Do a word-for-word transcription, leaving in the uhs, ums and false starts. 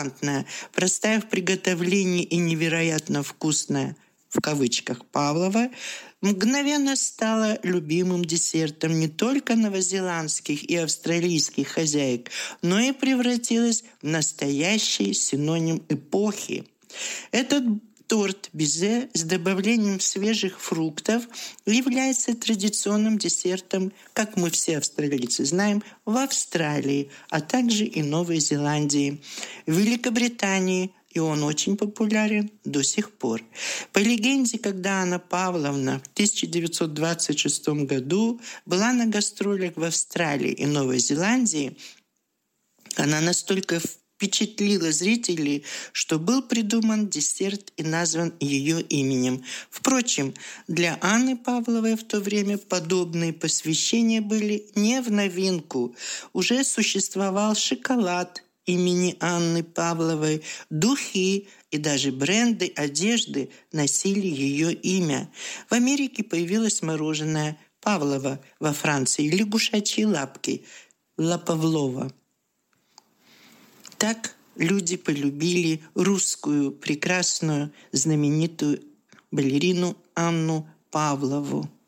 простая в приготовлении и невероятно вкусная, в кавычках, Павлова, мгновенно стала любимым десертом не только новозеландских и австралийских хозяек, но и превратилась в настоящий синоним эпохи. Этот торт безе с добавлением свежих фруктов является традиционным десертом, как мы все австралийцы знаем, в Австралии, а также и Новой Зеландии. В Великобритании и он очень популярен до сих пор. По легенде, когда Анна Павловна в тысяча девятьсот двадцать шестом году была на гастролях в Австралии и Новой Зеландии, она настолько впечатлила зрителей, что был придуман десерт и назван ее именем. Впрочем, для Анны Павловой в то время подобные посвящения были не в новинку. Уже существовал шоколад имени Анны Павловой, духи и даже бренды одежды носили ее имя. В Америке появилось мороженое Павлова, во Франции лягушачьи лапки Ла Павлова. Так люди полюбили русскую прекрасную знаменитую балерину Анну Павлову.